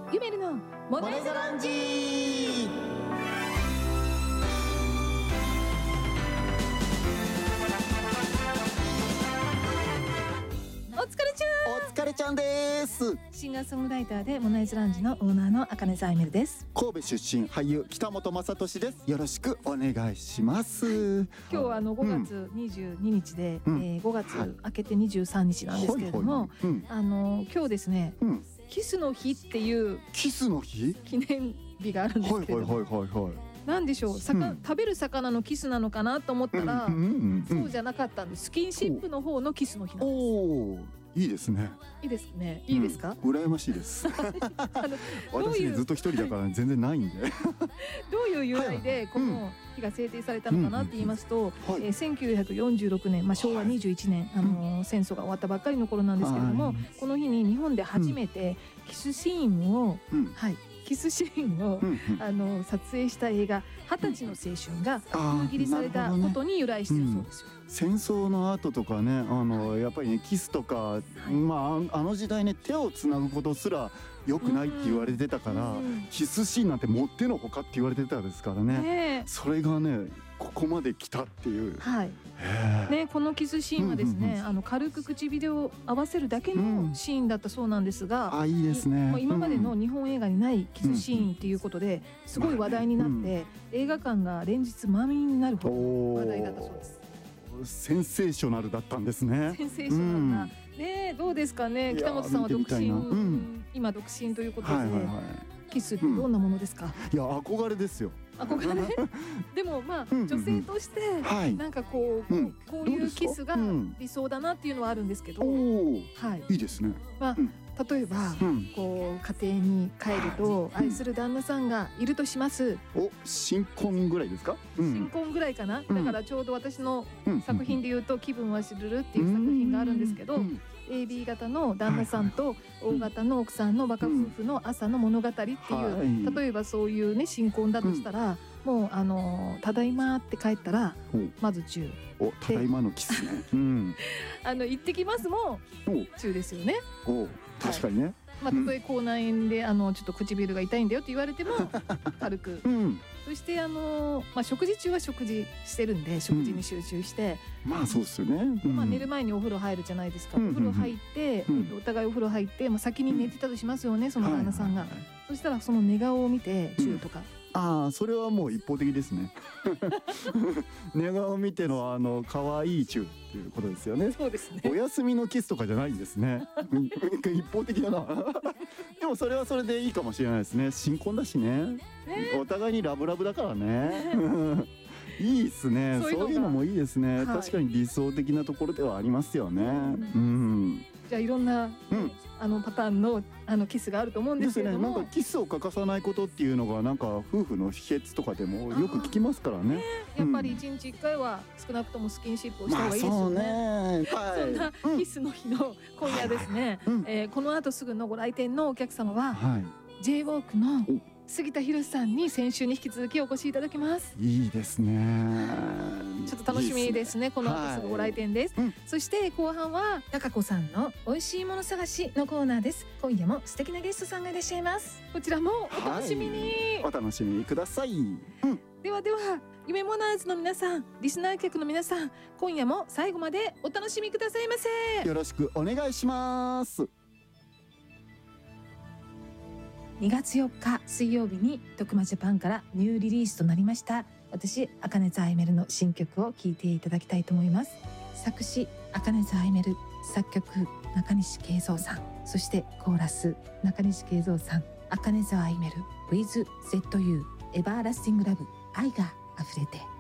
ゆめるのモネズランジ。お疲れちゃん。 お疲れちゃんです。 シンガーソングライターでモネズランジのオーナーの茜沢あいめるです。 神戸出身俳優北本雅俊です。よろしくお願いします。 今日は5月22日で、5月明けて23日なんですけれども、今日ですね、キスの日っていうキスの日記念日があるんですけれども、なんでしょう、食べる魚のキスなのかなと思ったら、そうじゃなかったんです。スキンシップの方のキスの日なんです。 おー、いいですね。 いいですね。いいですか？ 羨ましいです。私ずっと一人だから全然ないんで。 どういう由来でこの日が制定されたのかなって言いますと、1946年、昭和21年、戦争が終わったばっかりの頃なんですけれども、この日に日本で初めてキスシーンを、キスシーンを撮影した映画「20歳の青春」が封切りされたことに由来しているそうですよ。 戦争の後とかね、やっぱりね、キスとか、あの時代ね、手をつなぐことすら良くないって言われてたから、キスシーンなんてもってのほかって言われてたですからね。それがね、ここまで来たっていう。このキスシーンはですね、軽く唇を合わせるだけのシーンだったそうなんですが、 いいですね。 今までの日本映画にないキスシーンっていうことですごい話題になって、映画館が連日満員になるほど話題だったそうです。 センセーショナルだったんですね。 センセーショナルな、ね、どうですかね。北本さんは独身、今独身ということで、キスってどんなものですか？ いや、憧れですよ。 憧れでも女性としてなんかこういうキスが理想だなっていうのはあるんですけど、 いいですね。 例えばこう家庭に帰ると愛する旦那さんがいるとします。 新婚ぐらいですか？ 新婚ぐらいかな。だからちょうど私の作品で言うと「気分はしるる」っていう作品があるんですけど、AB 型の旦那さんと O 型の奥さんのバカ夫婦の朝の物語っていう、例えばそういうね新婚だとしたら、もうただいまって帰ったらまずチュー。 ただいまのキスね。 行ってきますもチューですよね。 確かにね。 たとえ口内炎でちょっと唇が痛いんだよって言われても軽く。そして食事中は食事してるんで、食事に集中して、 そうですよね。 寝る前にお風呂入るじゃないですか。お風呂入ってお互いお風呂入って、先に寝てたとしますよね、その旦那さんが。そしたらその寝顔を見てチューとか。 それはもう一方的ですね。寝顔を見ての可愛いチューっていうことですよね。 そうですね。 お休みのキスとかじゃないんですね。一方的だな。でもそれはそれでいいかもしれないですね。新婚だしね。お互いにラブラブだからね。いいですね。そういうのもいいですね。確かに理想的なところではありますよね。 じゃあいろんなパターンのキスがあると思うんですけれども、 なんかキスを欠かさないことっていうのがなんか夫婦の秘訣とかでもよく聞きますからね。 やっぱり1日1回は少なくともスキンシップをした方がいいですよね。そんなキスの日の今夜ですね、この後すぐのご来店のお客様は J-WALK の杉田博さんに先週に引き続きお越しいただきます。 いいですね。 ちょっと楽しみですね。この後すぐご来店です。そして後半は高子さんの美味しいもの探しのコーナーです。今夜も素敵なゲストさんがいらっしゃいます。こちらもお楽しみに。 お楽しみください。 では夢モナーズの皆さん、リスナー客の皆さん、今夜も最後までお楽しみくださいませ。 よろしくお願いします。 2月4日水曜日に徳間ジャパンからニューリリースとなりました私茜沢あいめるの新曲を聴いていただきたいと思います。作詞茜沢あいめる、作曲中西慶三さん、そしてコーラス中西慶三さん、茜沢あいめる with ZU エバーラスティングラブ、愛が溢れて。